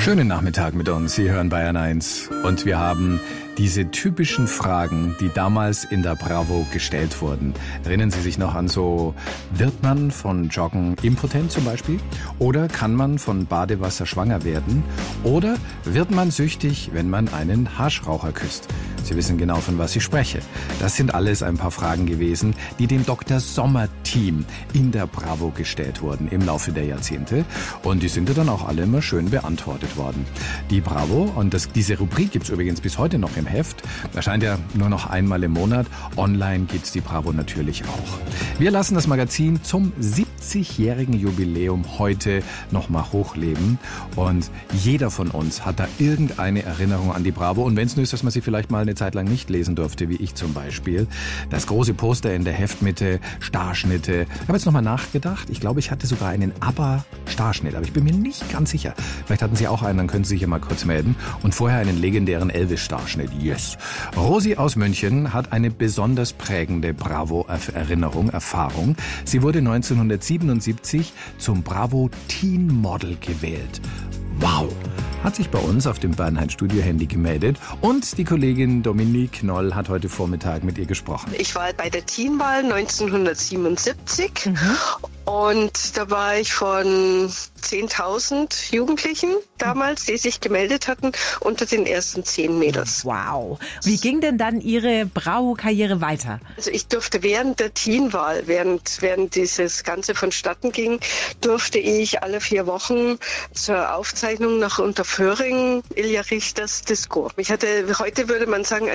Schönen Nachmittag mit uns. Sie hören Bayern 1 und wir haben diese typischen Fragen, die damals in der Bravo gestellt wurden. Erinnern Sie sich noch an so, wird man von Joggen impotent zum Beispiel? Oder kann man von Badewasser schwanger werden? Oder wird man süchtig, wenn man einen Haschraucher küsst? Sie wissen genau, von was ich spreche. Das sind alles ein paar Fragen gewesen, die dem Dr. Sommer-Team in der Bravo gestellt wurden im Laufe der Jahrzehnte. Und die sind ja dann auch alle immer schön beantwortet worden. Die Bravo, und diese Rubrik gibt's übrigens bis heute noch im Heft, erscheint ja nur noch einmal im Monat. Online gibt's die Bravo natürlich auch. Wir lassen das Magazin zum 70-jährigen Jubiläum heute nochmal hochleben. Und jeder von uns hat da irgendeine Erinnerung an die Bravo. Und wenn es nur ist, dass man sie vielleicht mal eine Zeit lang nicht lesen durfte, wie ich zum Beispiel. Das große Poster in der Heftmitte, Starschnitte. Ich habe jetzt nochmal nachgedacht. Ich glaube, ich hatte sogar einen ABBA-Starschnitt, aber ich bin mir nicht ganz sicher. Vielleicht hatten Sie auch einen, dann können Sie sich ja mal kurz melden. Und vorher einen legendären Elvis-Starschnitt. Yes. Rosi aus München hat eine besonders prägende Bravo-Erinnerung, Erfahrung. Sie wurde 1977 zum Bravo Teen Model gewählt. Wow! Hat sich bei uns auf dem Bernhard-Studio-Handy gemeldet und die Kollegin Dominique Knoll hat heute Vormittag mit ihr gesprochen. Ich war bei der Teenwahl 1977 und da war ich von 10.000 Jugendlichen damals, die sich gemeldet hatten, unter den ersten 10 Mädels. Wow. Wie ging denn dann Ihre Bravo-Karriere weiter? Also ich durfte während der Teenwahl, während dieses Ganze vonstatten ging, durfte ich alle 4 Wochen zur Aufzeichnung nach Unterföhring, Ilja Richters Disco. Ich hatte, heute würde man sagen,